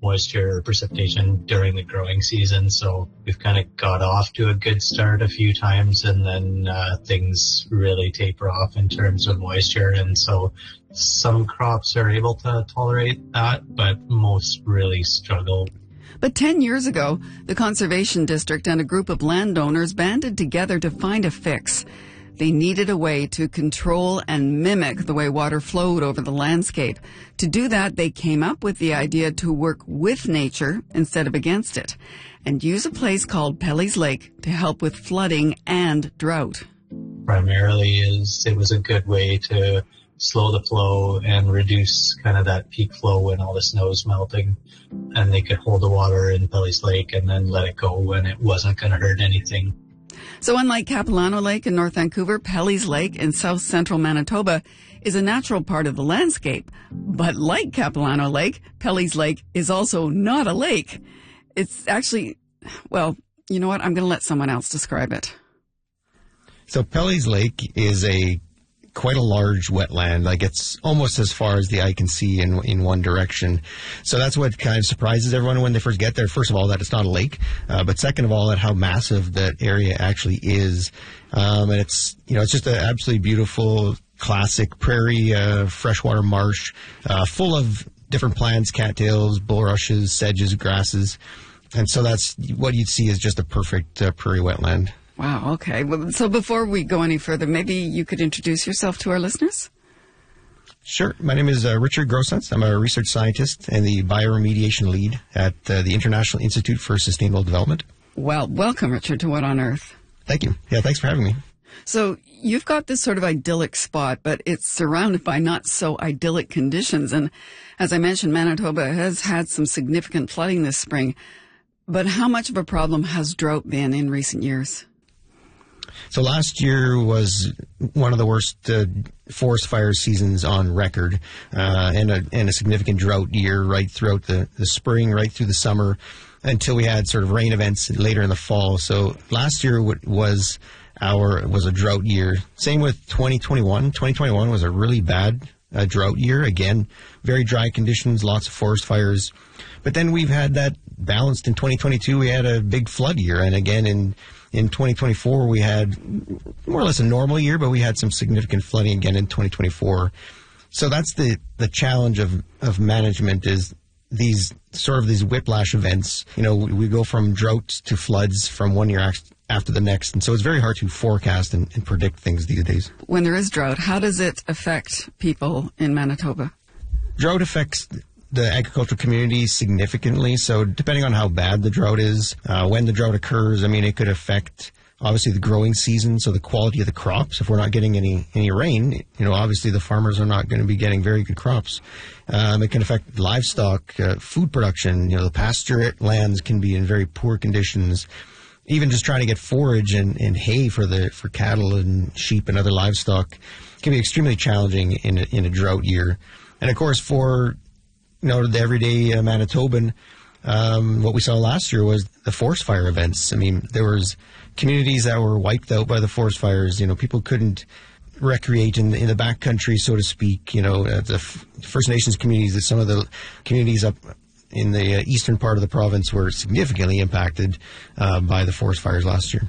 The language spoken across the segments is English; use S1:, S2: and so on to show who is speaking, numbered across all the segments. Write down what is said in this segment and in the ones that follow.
S1: moisture or precipitation during the growing season. So we've kind of got off to a good start a few times, and then things really taper off in terms of moisture. And so some crops are able to tolerate that, but most really struggle.
S2: But 10 years ago, the Conservation District and a group of landowners banded together to find a fix. They needed a way to control and mimic the way water flowed over the landscape. To do that, they came up with the idea to work with nature instead of against it, and use a place called Pelly's Lake to help with flooding and drought.
S1: Primarily it was a good way to slow the flow and reduce kind of that peak flow when all the snow's melting, and they could hold the water in Pelly's Lake and then let it go when it wasn't going to hurt anything.
S2: So unlike Capilano Lake in North Vancouver, Pelly's Lake in south central Manitoba is a natural part of the landscape. But like Capilano Lake, Pelly's Lake is also not a lake. It's actually, well, you know what? I'm going to let someone else describe it.
S3: So Pelly's Lake is quite a large wetland. Like, it's almost as far as the eye can see in one direction. So that's what kind of surprises everyone when they first get there. First of all, that it's not a lake, but second of all, that how massive that area actually is. And it's just an absolutely beautiful, classic prairie, freshwater marsh, full of different plants, cattails, bulrushes, sedges, grasses. And so that's what you'd see is just a perfect prairie wetland.
S2: Wow, okay. Well, so before we go any further, maybe you could introduce yourself to our listeners?
S3: Sure. My name is Richard Grossenz. I'm a research scientist and the bioremediation lead at the International Institute for Sustainable Development.
S2: Well, welcome, Richard, to What on Earth.
S3: Thank you. Yeah, thanks for having me.
S2: So you've got this sort of idyllic spot, but it's surrounded by not so idyllic conditions. And as I mentioned, Manitoba has had some significant flooding this spring. But how much of a problem has drought been in recent years?
S3: So last year was one of the worst forest fire seasons on record, and a significant drought year right throughout the spring, right through the summer, until we had sort of rain events later in the fall. So last year was a drought year. Same with 2021. 2021 was a really bad drought year. Again, very dry conditions, lots of forest fires. But then we've had that balanced in 2022. We had a big flood year, and again in 2024, we had more or less a normal year, but we had some significant flooding again in 2024. So that's the challenge of management, is these whiplash events. We go from droughts to floods from one year after the next. And so it's very hard to forecast and predict things these days.
S2: When there is drought, how does it affect people in Manitoba?
S3: Drought affects the agricultural community significantly. So depending on how bad the drought is, when the drought occurs, it could affect obviously the growing season, so the quality of the crops. If we're not getting any rain, obviously the farmers are not going to be getting very good crops. It can affect livestock, food production. The pasture lands can be in very poor conditions. Even just trying to get forage and hay for cattle and sheep and other livestock can be extremely challenging in a drought year. And of course, for the everyday Manitoban, what we saw last year was the forest fire events. There was communities that were wiped out by the forest fires. People couldn't recreate in the backcountry, so to speak. The First Nations communities, some of the communities up in the eastern part of the province were significantly impacted by the forest fires last year.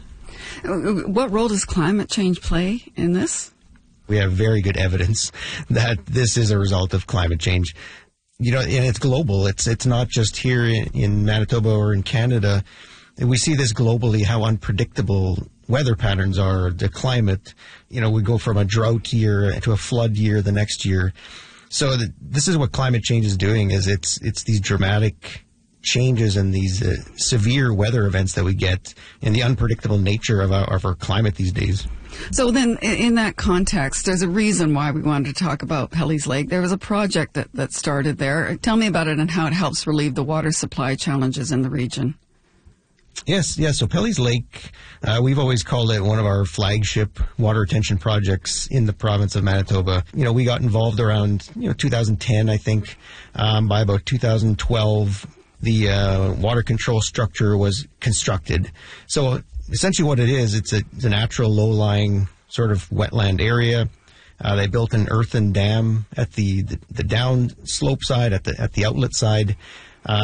S2: What role does climate change play in this?
S3: We have very good evidence that this is a result of climate change. And it's global. It's not just here in Manitoba or in Canada. We see this globally, how unpredictable weather patterns are, the climate. We go from a drought year to a flood year the next year. So this is what climate change is doing, is it's these dramatic changes and these severe weather events that we get, and the unpredictable nature of our climate these days.
S2: So then, in that context, there's a reason why we wanted to talk about Pelly's Lake. There was a project that started there. Tell me about it and how it helps relieve the water supply challenges in the region.
S3: Yes. So Pelly's Lake, we've always called it one of our flagship water retention projects in the province of Manitoba. We got involved around 2010, I think. By about 2012, the water control structure was constructed. So essentially what it is, it's a natural low-lying sort of wetland area. They built an earthen dam at the down slope side, at the outlet side,